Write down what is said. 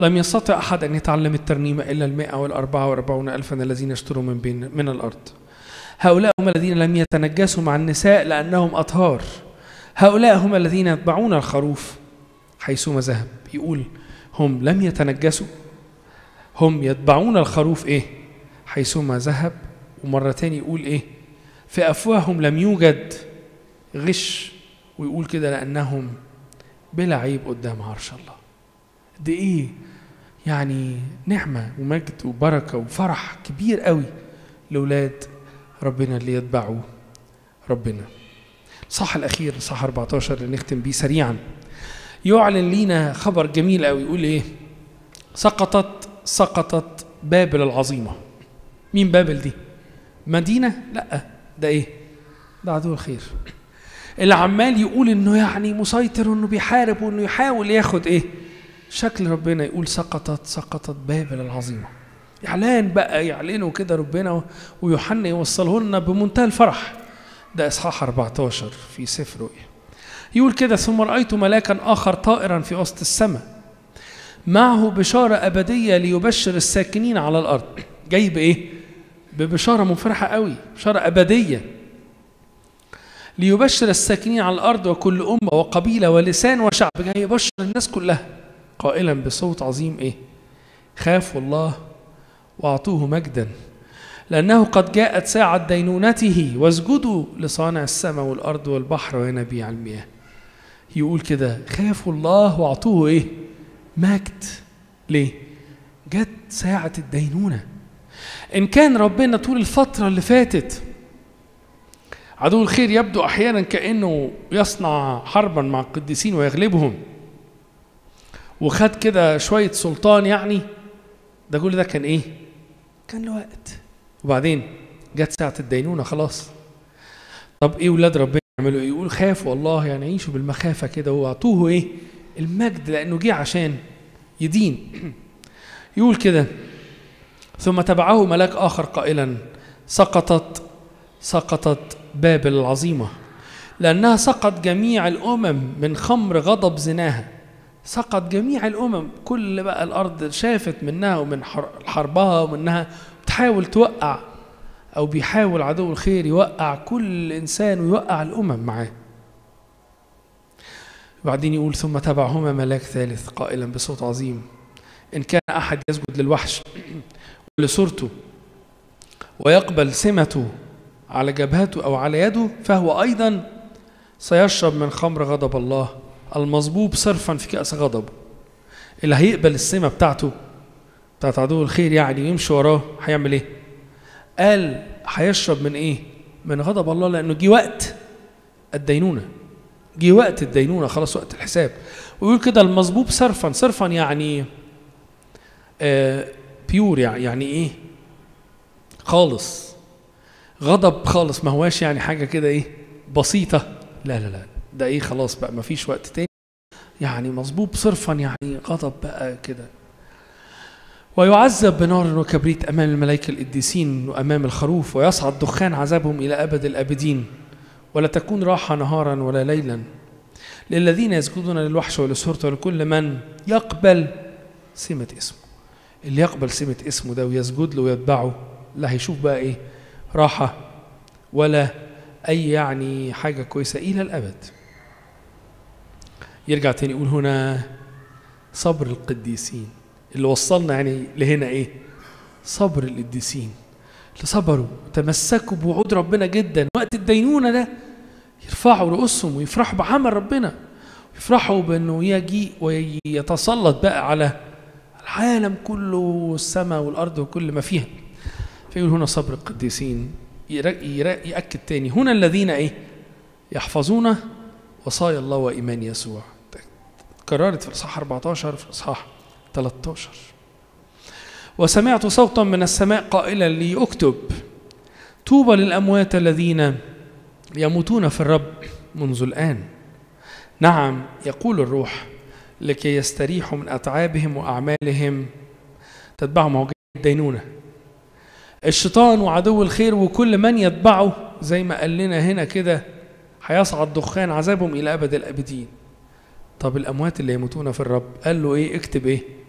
لم يستطع أحد أن يتعلم الترنيمة إلا 144 ألفا الذين اشتروا من الأرض. هؤلاء هم الذين لم يتنجسوا مع النساء لأنهم أطهار. هؤلاء هم الذين يتبعون الخروف حيثما ذهب. يقول هم لم يتنجسوا، هم يتبعون الخروف إيه؟ حيثما ذهب. ومرة تاني يقول إيه؟ في أفواههم لم يوجد غش. ويقول كده لأنهم بلا عيب قدام عرش الله. دي إيه؟ يعني نعمة ومجد وبركة وفرح كبير قوي لأولاد ربنا اللي يتبعوا ربنا. الصح الأخير صح 14 اللي نختم بيه سريعا يعلن لينا خبر جميل قوي. يقول إيه؟ سقطت بابل العظيمة. مين بابل دي؟ مدينة؟ لا، ده إيه؟ ده عدو الخير اللي عمال يقول إنه يعني مسيطر وإنه بيحارب وإنه يحاول ياخد إيه؟ شكل ربنا. يقول سقطت بابل العظيمة. إعلان بقى يعلنوا كده ربنا، ويوحنا يوصله لنا بمنتهى الفرح. ده إصحاح 14 في سفر رؤيا. يقول كده ثم رأيت ملاكا آخر طائرا في وسط السماء معه بشارة أبدية ليبشر الساكنين على الأرض. جاي بإيه؟ ببشارة مفرحة قوي، بشارة أبدية ليبشر الساكنين على الأرض وكل أمة وقبيلة ولسان وشعب. جاي يبشر الناس كلها قائلا بصوت عظيم إيه؟ خافوا الله وأعطوه مجدا لأنه قد جاءت ساعة دينونته واسجدوا لصانع السماء والأرض والبحر وينابيع المياه. يقول كده خافوا الله وأعطوه إيه؟ مجد. ليه؟ جت ساعة الدينونة. إن كان ربنا طول الفترة اللي فاتت عدو الخير يبدو أحيانا كأنه يصنع حربا مع القديسين ويغلبهم وخد كده شوية سلطان، يعني ده كل ده كان إيه؟ كان له وقت. وبعدين جت ساعة الدينونة خلاص. طب إيه ولاد ربنا يعملوا إيه؟ يقول خافوا الله، يعني يعيشوا بالمخافة كده وأعطوه إيه؟ المجد، لأنه جه عشان يدين. يقول كده ثم تبعه ملاك آخر قائلا سقطت بابل العظيمة لأنها سقط جميع الأمم من خمر غضب زناها. سقط جميع الأمم، كل بقى الأرض شافت منها ومن حربها ومنها بتحاول توقع، أو بيحاول عدو الخير يوقع كل إنسان ويوقع الأمم معاه. وبعدين يقول ثم تبعهما ملاك ثالث قائلا بصوت عظيم إن كان أحد يسجد للوحش ولصورته ويقبل سمته على جبهته أو على يده فهو أيضا سيشرب من خمر غضب الله المصبوب صرفا في كأس غضبه. اللي هيقبل السمة بتاعته بتاعت عدو الخير يعني يمشي وراه هيعمل ايه؟ قال هيشرب من ايه؟ من غضب الله، لأنه جه وقت الدينونة. جه وقت الدينونة خلاص، وقت الحساب. ويقول كده المصبوب صرفا يعني بيور، يعني ايه؟ خالص، غضب خالص، ما هواش يعني حاجة كده ايه بسيطة، لا ده ايه خلاص بقى ما فيش وقت تاني، يعني مصبوب صرفا يعني غضب بقى كده. ويعذب بنار وكبريت أمام الملائكة القديسين وأمام الخروف، ويصعد دخان عذابهم إلى أبد الأبدين، ولا تكون راحة نهارا ولا ليلا للذين يسجدون للوحش ولصورته ولكل من يقبل سمة اسمه. اللي يقبل سمة اسمه ده ويسجد له ويتبعه لا هيشوف بقى ايه راحة ولا أي يعني حاجة كويسة إلى الأبد. يرجع تاني يقول هنا صبر القديسين، اللي وصلنا يعني لهنا إيه؟ صبر القديسين اللي صبروا تمسكوا بوعود ربنا جدا. وقت الدينونة ده يرفعوا رؤوسهم ويفرحوا بعمل ربنا، يفرحوا بأنه يجي ويتسلط بقى على العالم كله والسماء والأرض وكل ما فيها. فيقول هنا صبر القديسين. يأكد تاني هنا الذين ايه؟ يحفظون وصايا الله وإيمان يسوع. كررت في الإصحاح 14 في الإصحاح 13. وسمعت صوتا من السماء قائلا لي اكتب طوبى للأموات الذين يموتون في الرب منذ الآن، نعم يقول الروح، لكي يستريحوا من أتعابهم وأعمالهم تتبعهم موجة الدينونة. الشيطان وعدو الخير وكل من يتبعه زي ما قال لنا هنا كده هيصعد دخان عذابهم إلى أبد الأبدين. طب الأموات اللي يموتون في الرب قال له إيه؟ اكتب إيه؟